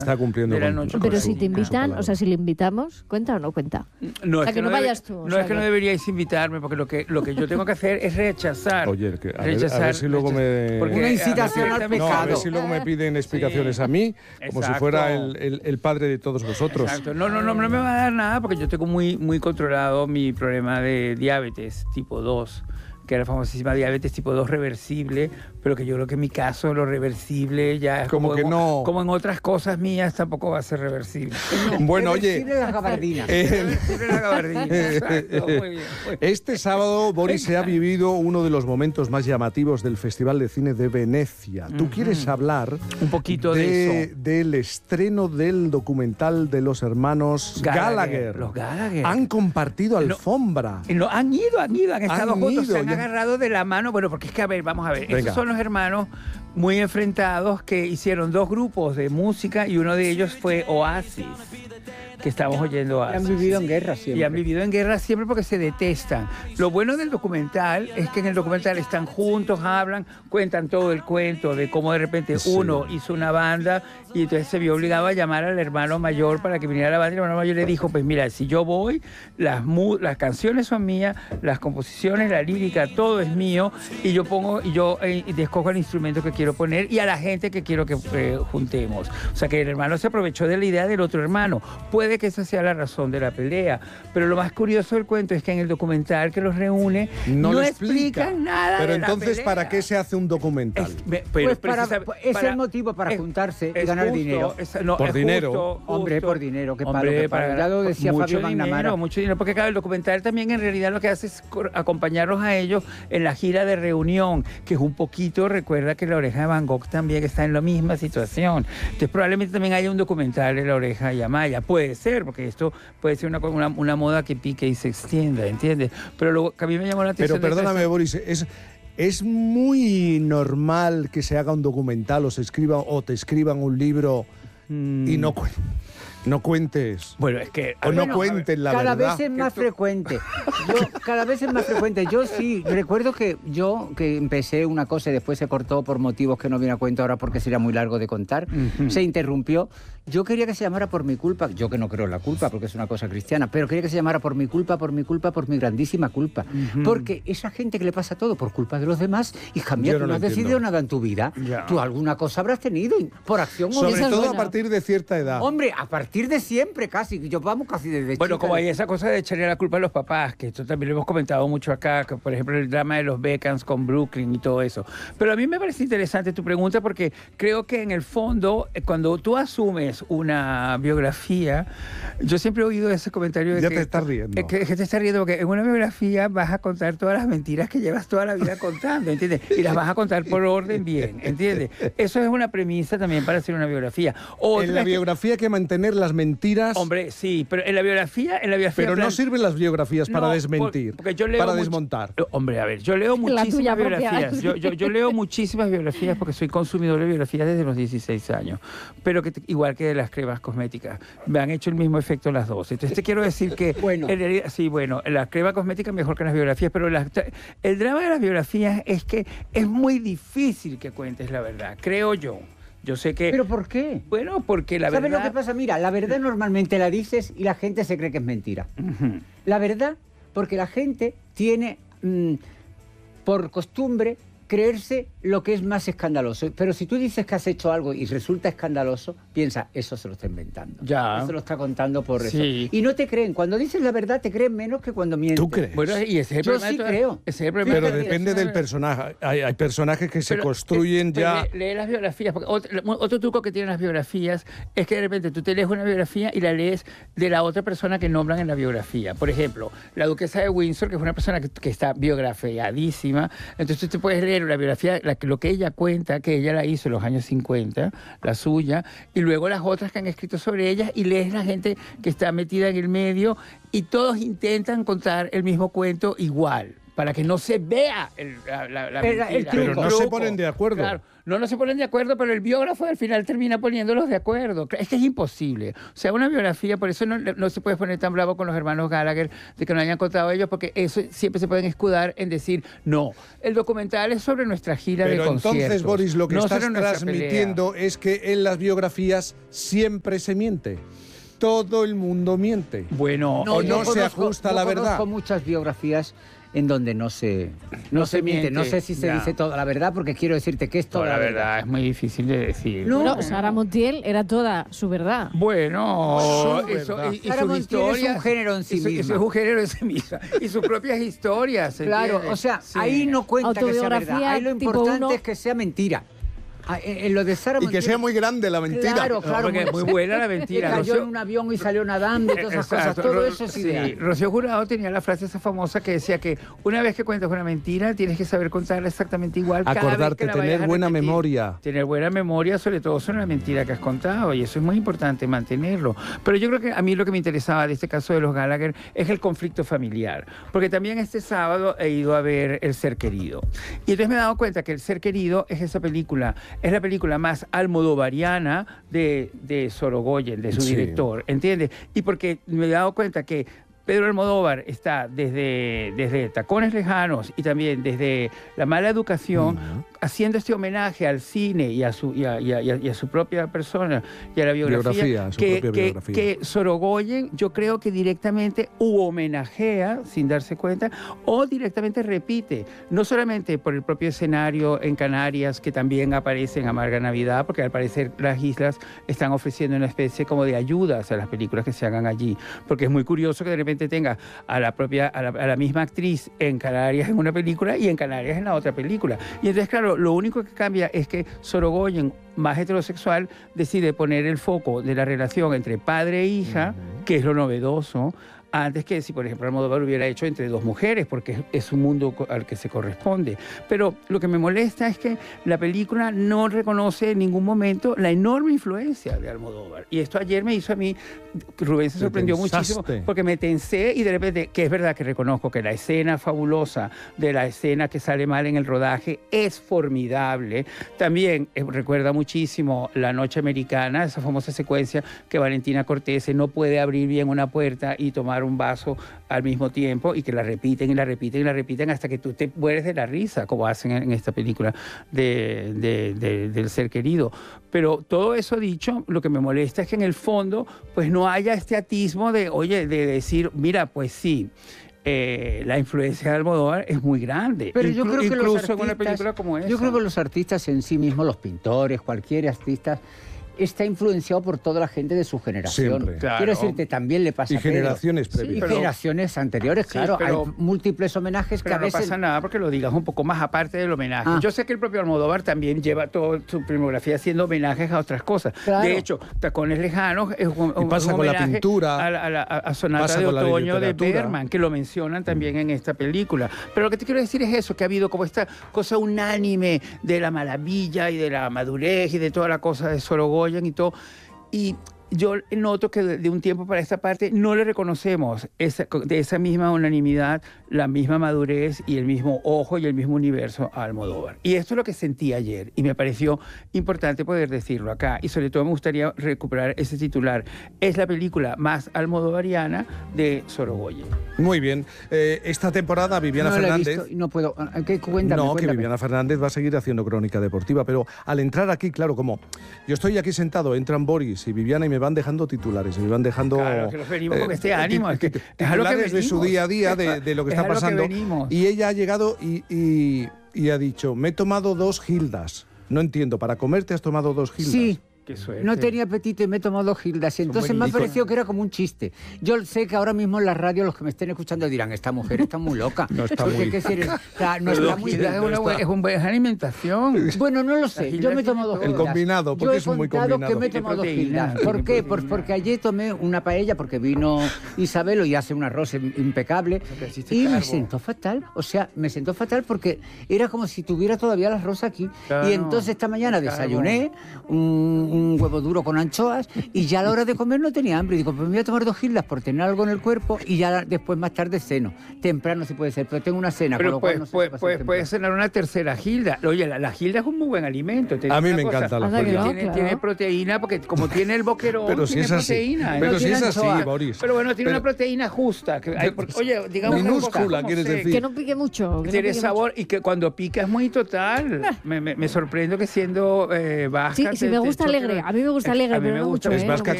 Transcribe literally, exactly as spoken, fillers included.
Está cumpliendo de la con- noche. con Pero su- si te con su invitan, palabra. o sea, si le invitamos, ¿cuenta o no cuenta? No, O es sea, que no debe- vayas tú, o No sea es que no que- deberíais invitarme, porque lo que, lo que yo tengo que hacer es rechazar. Oye, que a ver- a rechazar, ver si luego me- porque- Una a ver, incitación al directamente- No, a ver pecado. si luego me piden explicaciones a mí, como si Exacto. fuera el, el- el padre de todos vosotros. Exacto. No, no, no, no me va a dar nada porque yo tengo muy, muy controlado mi problema de diabetes tipo dos, que era la famosísima diabetes tipo dos reversible, pero que yo creo que en mi caso lo reversible ya es Como como, que en- no. como en otras cosas mías tampoco va a ser reversible. Bueno, oye, Reversible las gabardinas. eh, Reversible la gabardina. Exacto, muy bien, muy bien. este sábado, Boris, se ha vivido uno de los momentos más llamativos del Festival de Cine de Venecia. Tú quieres hablar Un poquito de eso. del estreno del documental de los hermanos Gallagher, Gallagher. los Gallagher. Han compartido No. alfombra. Y no, han ido, han ido, han estado Han juntos, ido, se han ya. agarrado de la mano. Bueno, porque es que, a ver, vamos a ver. Venga. Estos son los hermanos muy enfrentados que hicieron dos grupos de música y uno de ellos fue Oasis, que estamos oyendo Y Oasis. han vivido en guerra siempre. Y han vivido en guerra siempre porque se detestan. Lo bueno del documental es que en el documental están juntos, hablan, cuentan todo el cuento de cómo de repente Sí. uno hizo una banda y entonces se vio obligado a llamar al hermano mayor para que viniera a la banda y el hermano mayor le dijo, pues mira, si yo voy, las, mu- las canciones son mías, las composiciones, la lírica, todo es mío y yo pongo y yo eh, y escojo el instrumento que quiero poner y a la gente que quiero que eh, juntemos. O sea que el hermano se aprovechó de la idea del otro hermano. Puede que esa sea la razón de la pelea, pero lo más curioso del cuento es que en el documental que los reúne No, no, lo explica. explican nada. Pero de la entonces, pelea. ¿para qué se hace un documental? Es- me- pero Pues para- precisa- es para- el motivo para es- juntarse y es ganar justo, dinero. es- no, Por es dinero. justo, Hombre, justo. por dinero, qué palo, Hombre, qué palo. Ya lo decía mucho Fabio dinero, McNamara. mucho dinero, porque claro, el documental también en realidad lo que hace es cor- acompañarlos a ellos en la gira de reunión, que es un poquito, recuerda que La Oreja de Van Gogh también está en la misma situación. Entonces probablemente también haya un documental de La Oreja de Amaya. Puede ser, porque esto puede ser una, una, una moda que pique y se extienda, ¿entiendes? Pero lo que a mí me llamó la atención... Pero de perdóname, esta- Boris, es, es muy normal que se haga un documental o se escriba o te escriban un libro Mm, y no, cuen- no cuentes Bueno, es que... a o ver, no a ver, cuenten la cada verdad. vez es más tú- frecuente. Yo, cada vez es más frecuente. Yo sí, recuerdo que yo que empecé una cosa y después se cortó por motivos que no viene a cuento ahora porque sería muy largo de contar. Ujú. Se interrumpió. Yo quería que se llamara Por mi culpa. Yo que no creo en la culpa porque es una cosa cristiana, pero quería que se llamara Por mi culpa, por mi culpa, por mi grandísima culpa. Ujú. Porque esa gente que le pasa todo por culpa de los demás, hija mía, Yo tú no no lo has entiendo. decidido nada en tu vida. Ya. Tú alguna cosa habrás tenido y por acción o Sobre Esa es todo a buena. partir de cierta edad. Hombre, a partir de siempre casi. Yo vamos casi desde Bueno, chica. como hay esa cosa de echarle la culpa a los papás, que esto también lo hemos comentado mucho acá, que por ejemplo el drama de los Beckhams con Brooklyn y todo eso. Pero a mí me parece interesante tu pregunta porque creo que en el fondo, eh, cuando tú asumes una biografía, yo siempre he oído ese comentario de Ya que... te estás riendo. eh, Que, que te estás riendo porque en una biografía vas a contar todas las mentiras que llevas toda la vida contando, ¿entiendes? Y las vas a contar por orden bien, ¿entiendes? Eso es una premisa también para hacer una biografía. Otra En la es que- biografía hay que mantener las mentiras, Hombre, sí, pero en la biografía... En la biografía pero no plan- sirven las biografías para No, desmentir, por- porque yo leo para mucho- desmontar. Eh, Hombre, a ver, yo leo La muchísimas tuya propia. biografías. Yo, yo, yo leo muchísimas biografías porque soy consumidor de biografías desde los dieciséis años. Pero que te- igual que de las cremas cosméticas. Me han hecho el mismo efecto las dos. Entonces te quiero decir que... Bueno. en realidad- sí, bueno, la crema cosmética mejor que las biografías, pero las- el drama de las biografías es que es muy difícil que cuentes la verdad, creo yo. Yo sé que... ¿Pero por qué? bueno, porque la ¿Sabes verdad... lo que pasa? Mira, la verdad normalmente la dices y la gente se cree que es mentira. Ujú. La verdad, porque la gente tiene mm, por costumbre creerse lo que es más escandaloso. Pero si tú dices que has hecho algo y resulta escandaloso, piensa, eso se lo está inventando. Ya. Eso lo está contando por Sí. eso. Y no te creen. Cuando dices la verdad, te creen menos que cuando mientes. ¿Tú crees? Bueno, y ese es el Yo problema de sí todas- creo. ese es el problema Pero de todas- depende del personaje. Hay, hay personajes que se Pero, construyen eh, pero ya... Lee, lee las biografías. Porque otro, otro truco que tienen las biografías es que de repente tú te lees una biografía y la lees de la otra persona que nombran en la biografía. Por ejemplo, la duquesa de Windsor, que es una persona que, que está biografiadísima. Entonces tú te puedes leer la biografía, la, lo que ella cuenta, que ella la hizo en los años cincuenta, la suya, y luego las otras que han escrito sobre ella, y lees la gente que está metida en el medio, y todos intentan contar el mismo cuento igual, para que no se vea el, la, la- la El- el mentira. truco. Pero no se ponen de acuerdo. Claro. no, no se ponen de acuerdo, pero el biógrafo al final termina poniéndolos de acuerdo. Es que es imposible. O sea, una biografía, por eso no, no se puede poner tan bravo con los hermanos Gallagher de que no hayan contado ellos, porque eso siempre se pueden escudar en decir, no, el documental es sobre nuestra gira pero de conciertos. Pero entonces, Boris, lo que no estás transmitiendo pelea. es que en las biografías siempre se miente. Todo el mundo miente. Bueno, no, o no conozco, se ajusta a la verdad. Conozco muchas biografías en donde no se, no, no se, se miente. miente. No sé si se ya. dice toda la verdad, porque quiero decirte que es toda no, la, la verdad. verdad. Es muy difícil de decir. No, no Sara Montiel era toda su verdad. Bueno, su eso, verdad. y, y Sara Montiel es un género en sí misma. Eso es un género en sí misma. Y sus propias historias. Claro, ¿entiendes? O sea, sí. ahí no cuenta que sea verdad. Ahí lo importante uno... es que sea mentira. En lo de Sara y que sea muy grande la mentira. Claro, claro. No, porque es muy buena la mentira. Que cayó Rocío... en un avión y salió nadando y todas esas Exacto. cosas. Todo eso es ideal. Sí. Rocío Jurado tenía la frase esa famosa que decía que una vez que cuentas una mentira, tienes que saber contarla exactamente igual. Acordarte, cada vez que tener buena repetir. memoria. Tener buena memoria, sobre todo sobre la mentira que has contado. Y eso es muy importante, mantenerlo. Pero yo creo que a mí lo que me interesaba de este caso de los Gallagher es el conflicto familiar. Porque también este sábado he ido a ver El Ser Querido. Y entonces me he dado cuenta que El Ser Querido es esa película, es la película más almodovariana de, de Sorogoyen, de su sí. director, ¿entiendes? Y porque me he dado cuenta que Pedro Almodóvar está desde, desde Tacones Lejanos y también desde La Mala Educación, uh-huh. haciendo este homenaje al cine y a su, y a, y a, y a su propia persona y a la biografía, biografía, que, su propia que, biografía. que Sorogoyen yo creo que directamente u homenajea sin darse cuenta o directamente repite, no solamente por el propio escenario en Canarias que también aparece en Amarga Navidad, porque al parecer las islas están ofreciendo una especie como de ayudas a las películas que se hagan allí, porque es muy curioso que de repente tenga a la propia a la, a la misma actriz en Canarias en una película y en Canarias en la otra película. Y entonces, claro, lo único que cambia es que Sorogoyen, más heterosexual, decide poner el foco de la relación entre padre e hija, uh-huh. que es lo novedoso, antes que si, por ejemplo, Almodóvar hubiera hecho entre dos mujeres, porque es un mundo al que se corresponde. Pero lo que me molesta es que la película no reconoce en ningún momento la enorme influencia de Almodóvar. Y esto ayer me hizo a mí, Rubén se sorprendió muchísimo, porque me tensé y de repente, que es verdad que reconozco que la escena fabulosa de la escena que sale mal en el rodaje es formidable. También eh, recuerda muchísimo La Noche Americana, esa famosa secuencia que Valentina Cortese no puede abrir bien una puerta y tomar un vaso al mismo tiempo y que la repiten y la repiten y la repiten hasta que tú te mueres de la risa, como hacen en esta película de, de, de, del Ser Querido. Pero todo eso dicho, lo que me molesta es que en el fondo pues no haya este atismo de, oye, de decir, mira, pues sí, Eh, la influencia de Almodóvar es muy grande. Pero yo Inclu- creo que incluso los artistas, en una película como esa. Yo creo que los artistas en sí mismos, los pintores, cualquier artista, está influenciado por toda la gente de su generación. Siempre. Claro. Quiero decirte, también le pasa y a Pedro. generaciones Sí, previas. y Pero- generaciones anteriores, Sí, claro. pero- hay múltiples homenajes que Pero a no veces... pasa nada porque lo digas un poco más aparte del homenaje. Ah. Yo sé que el propio Almodóvar también lleva toda su filmografía haciendo homenajes a otras cosas. Claro. De hecho, Tacones Lejanos es un, Y pasa un con la homenaje pintura, a, la- a la- a Sonata pasa de con la Otoño de literatura. Bergman, que lo mencionan también en esta película. Pero lo que te quiero decir es eso, que ha habido como esta cosa unánime de la maravilla y de la madurez y de toda la cosa de Sorogoyen y todo. Y yo noto que de, de un tiempo para esta parte no le reconocemos esa, de esa misma unanimidad, la misma madurez y el mismo ojo y el mismo universo a Almodóvar. Y esto es lo que sentí ayer y me pareció importante poder decirlo acá. Y sobre todo me gustaría recuperar ese titular. Es la película más almodovariana de Sorogoyen. Muy bien. Eh, esta temporada Viviana no la he Fernández... visto y no puedo... ¿Qué? Cuéntame, no, que cuéntame. Viviana Fernández va a seguir haciendo crónica deportiva, pero al entrar aquí, claro, como yo estoy aquí sentado, entran Boris y Viviana y me van dejando titulares, me van dejando... Claro, que nos venimos con este ánimo, es que tit- es a lo que titulares de su venimos. día a día, de, de lo que Es está a lo que pasando. venimos. Y ella ha llegado y, y, y ha dicho, me he tomado dos gildas. No entiendo, ¿para comer te has tomado dos gildas? Sí. Qué suerte. No tenía apetito y me he tomado gildas. Y entonces me ha buenísimas. parecido que era como un chiste. Yo sé que ahora mismo en la radio los que me estén escuchando dirán, esta mujer está muy loca. No está Porque, muy- ¿qué decir? Está- no Pero está muy es, una, está. buena- es una buena alimentación. Bueno, no lo sé. Las Yo me he gildas tomado tienen El gildas. combinado, porque Yo he es un muy contado combinado. que me he Tiene tomado proteína, gildas. ¿Por tiene qué? Pues proteína. porque ayer tomé una paella porque vino Isabelo y hace un arroz im- impecable sea, que hiciste y me carbo. sentó fatal. O sea, me sentó fatal porque era como si tuviera todavía el arroz aquí. Claro, Y entonces esta mañana carbo. desayuné un, un huevo duro con anchoas y ya a la hora de comer no tenía hambre. Y digo, pues me voy a tomar dos gildas por tener algo en el cuerpo y ya después más tarde ceno. Temprano sí puede ser, pero tengo una cena. Pero con lo pues, cual no sé pues, si va a ser pues, temprano. puedes cenar una tercera gilda. Oye, la, la gilda es un muy buen alimento. te digo A mí una me cosa, encanta la Anda que gilda. no. Tiene, claro. tiene proteína, porque como tiene el boquerón, Pero si tiene es así. proteína. ¿eh? Pero No si tiene es así, anchoa. Boris. Pero bueno, tiene Pero- una proteína justa. Que hay, porque, oye, digamos una cosa, minúscula, ¿cómo quieres sé? decir. Que no pique mucho. Que no Tiene pique sabor y que cuando pica es muy total. Me, me, me sorprendo que siendo eh, vasca... Sí, sí, te- me te gusta choque- alegre. A mí me gusta Eh, alegre, a mí pero me no gusta mucho, Es ¿eh? vasca No